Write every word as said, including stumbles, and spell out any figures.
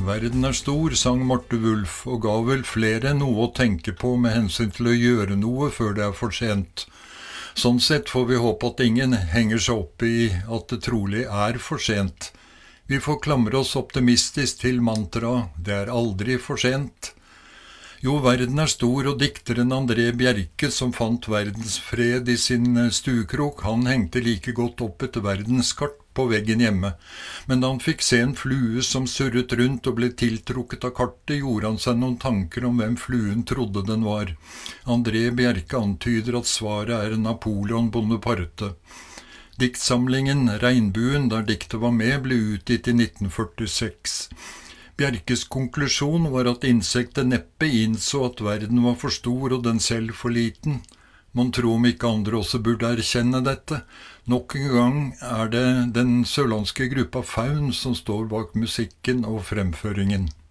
Verden er stor, sang Marte Wulf, og ga vel flere noe å tenke på med hensyn til å gjøre noe før det er for sent. Sånn sett får vi håpe at ingen henger seg opp i at det trolig er for sent. Vi får klamre oss optimistisk til mantra, det er aldri for sent. Jo, verden er stor, og dikteren André Bjerke, som fant verdensfred i sin stuekrok, han hengte like godt opp et verdenskart på veggen hjemme. Men da han fikk se en flue som surret rundt og ble tiltrukket av kartet, gjorde han seg noen tanker om hvem fluen trodde den var. André Bjerke antyder at svaret er Napoleon Bonaparte. Diktsamlingen Regnbuen, der diktet var med, ble utgitt i nitten førtiseks. Bjerkes konklusjon var at insektet neppe innså at verden var for stor og den selv for liten. Man tror om ikke andre også burde erkjenne dette. Nok en gang er det den sørlandske gruppa Faun som står bak musikken og fremføringen.